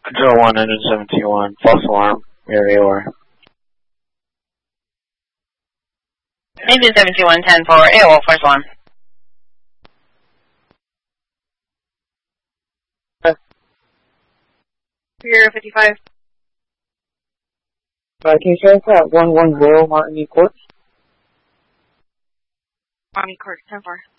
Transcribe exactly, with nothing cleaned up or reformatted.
Control one hundred seventy-one, false alarm, area or. Engine seventy-one ten for A O L, false alarm. Pier fifty-five. Uh, can you transfer at one one zero Martini Court? Martini Court, ten four.